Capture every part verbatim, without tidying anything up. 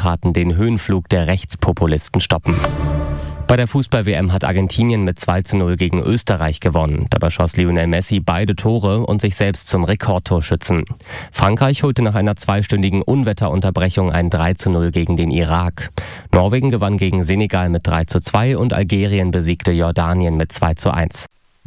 Demokraten den Höhenflug der Rechtspopulisten stoppen. Bei der Fußball-W M hat Argentinien mit zwei zu null gegen Österreich gewonnen. Dabei schoss Lionel Messi beide Tore und sich selbst zum Rekordtorschützen. Frankreich holte nach einer zweistündigen Unwetterunterbrechung ein drei zu null gegen den Irak. Norwegen gewann gegen Senegal mit drei zu zwei und Algerien besiegte Jordanien mit zwei zu eins.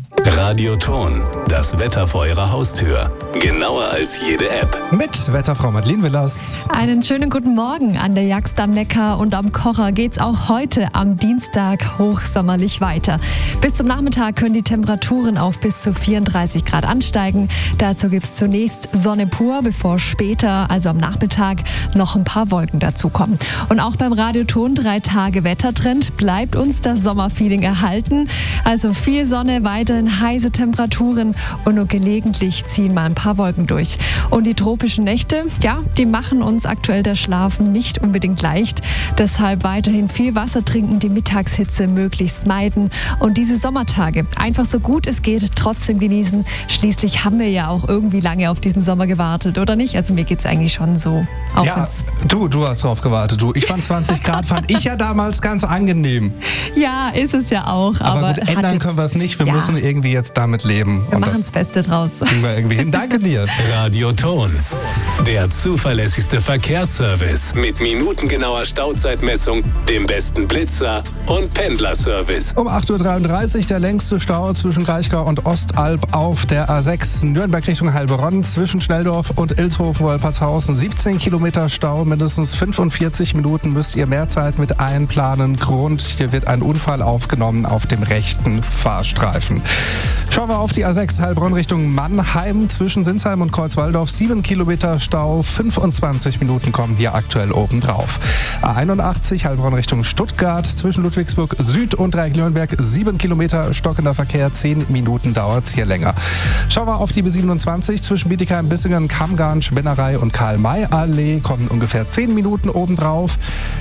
Radioton, das Wetter vor Ihrer Haustür. Genauer als jede App. Mit Wetterfrau Madeleine Willers. Einen schönen guten Morgen. An der Jagst am Neckar und am Kocher geht's auch heute am Dienstag hochsommerlich weiter. Bis zum Nachmittag können die Temperaturen auf bis zu vierunddreißig Grad ansteigen. Dazu gibt's zunächst Sonne pur, bevor später, also am Nachmittag, noch ein paar Wolken dazukommen. Und auch beim Radioton drei Tage Wettertrend bleibt uns das Sommerfeeling erhalten. Also viel Sonne, weiterhin heiße Temperaturen und nur gelegentlich ziehen mal ein paar Wolken durch. Und die tropischen Nächte, ja, die machen uns aktuell das Schlafen nicht unbedingt leicht. Deshalb weiterhin viel Wasser trinken, die Mittagshitze möglichst meiden und diese Sommertage einfach so gut es geht trotzdem genießen. Schließlich haben wir ja auch irgendwie lange auf diesen Sommer gewartet, oder nicht? Also mir geht's eigentlich schon so. Auch ja, du, du hast drauf gewartet, du. Ich fand zwanzig Grad, fand ich ja damals ganz angenehm. Ja, ist es ja auch. Aber, aber gut, ändern jetzt, können wir es nicht. Wir ja. müssen irgendwie jetzt damit leben. Wir und machen das das Beste draus. kriegen wir irgendwie hin. Danke dir. Radioton, der zuverlässigste Verkehrsservice mit minutengenauer Stauzeitmessung, dem besten Blitzer und Pendlerservice. Um acht Uhr dreiunddreißig der längste Stau zwischen Kraichgau und Ostalb auf der A sechs. Nürnberg Richtung Heilbronn zwischen Schnelldorf und Ilshofen-Wolpertshausen. siebzehn Kilometer Stau, mindestens fünfundvierzig Minuten müsst ihr mehr Zeit mit einplanen. Grund, hier wird ein Unfall aufgenommen auf dem rechten Fahrstreifen. Schauen wir auf die A sechs Heilbronn Richtung Mannheim zwischen Sinsheim und Kreuzwaldorf. sieben Kilometer Stau, fünfundzwanzig Minuten kommen hier aktuell oben drauf. A einundachtzig Heilbronn Richtung Stuttgart zwischen Ludwigsburg Süd und Dreieck-Nürnberg. sieben Kilometer stockender Verkehr, zehn Minuten dauert es hier länger. Schauen wir auf die B siebenundzwanzig zwischen Bietigheim, Bissingen, Kammgarn, Spinnerei und Karl-May-Allee. Kommen ungefähr zehn Minuten oben drauf.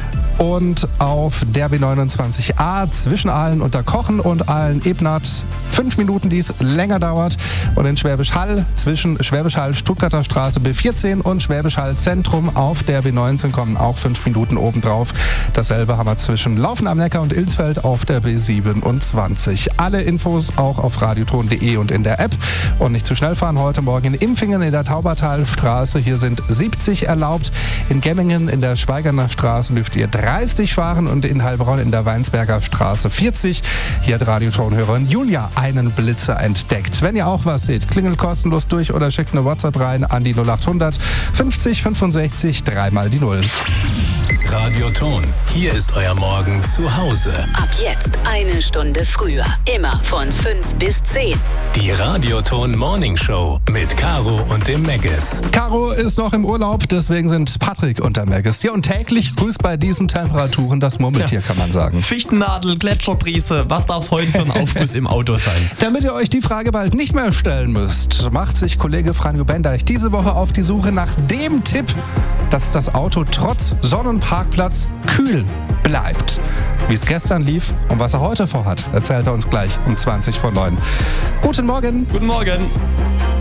Und auf der B neunundzwanzig A zwischen Aalen und der Kochen und Aalen-Ebnath fünf Minuten, die es länger dauert. Und in Schwäbisch Hall zwischen Schwäbisch Hall Stuttgarter Straße B vierzehn und Schwäbisch Hall Zentrum auf der B neunzehn kommen auch fünf Minuten obendrauf. Dasselbe haben wir zwischen Laufen am Neckar und Ilsfeld auf der B siebenundzwanzig. Alle Infos auch auf radioton punkt de und in der App. Und nicht zu schnell fahren heute Morgen in Impfingen in der Taubertalstraße. Hier sind siebzig erlaubt. In Gemmingen in der Schweigerner Straße dürft ihr dreißig fahren und in Heilbronn in der Weinsberger Straße vierzig. Hier hat Radioton-Hörerin Julia einen Blitzer entdeckt. Wenn ihr auch was seht, klingelt kostenlos durch oder schickt eine WhatsApp rein an die null acht hundert fünfzig fünfundsechzig dreimal die null. Radioton, hier ist euer Morgen zu Hause. Ab jetzt eine Stunde früher. Immer von fünf bis zehn. Die Radioton Morning Show mit Caro und dem Meggis. Caro ist noch im Urlaub, deswegen sind Patrick und der Meggis hier. Und täglich grüßt bei diesen Temperaturen das Murmeltier, ja. kann man sagen. Fichtennadel, Gletscherbrise, was darf es heute für ein Aufguss im Auto sein? Damit ihr euch die Frage bald nicht mehr stellen müsst, macht sich Kollege Franjo Bendeich diese Woche auf die Suche nach dem Tipp, dass das Auto trotz Sonnenparkplatz kühl bleibt. Wie es gestern lief und was er heute vorhat, erzählt er uns gleich um zwanzig vor neun. Guten Morgen. Guten Morgen.